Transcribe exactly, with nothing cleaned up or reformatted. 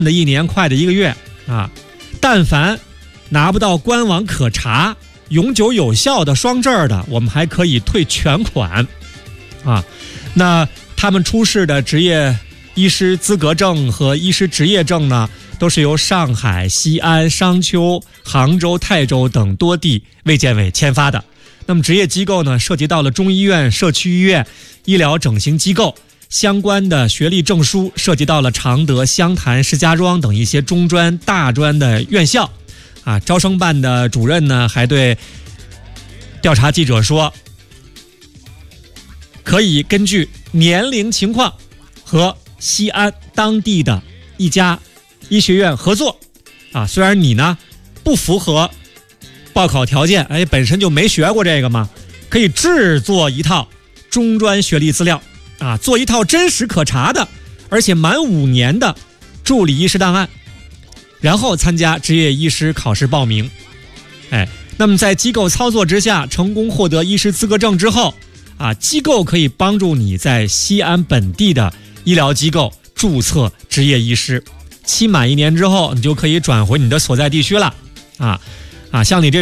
的一年，快的一个月啊。但凡拿不到官网可查、永久有效的双证的，我们还可以退全款啊。那他们出示的职业医师资格证和医师执业证呢，都是由上海、西安、商丘、杭州、泰州等多地卫健委签发的。那么执业机构呢，涉及到了中医院、社区医院、医疗整形机构，相关的学历证书涉及到了常德、湘潭、石家庄等一些中专、大专的院校。啊，招生办的主任呢，还对调查记者说，可以根据年龄情况和西安当地的一家医学院合作。啊，虽然你呢不符合报考条件，哎，本身就没学过这个嘛，可以制作一套中专学历资料啊，做一套真实可查的，而且满五年的助理医师档案，然后参加执业医师考试报名。哎，那么在机构操作之下，成功获得医师资格证之后啊，机构可以帮助你在西安本地的医疗机构注册执业医师，期满一年之后，你就可以转回你的所在地区了。啊啊，像你这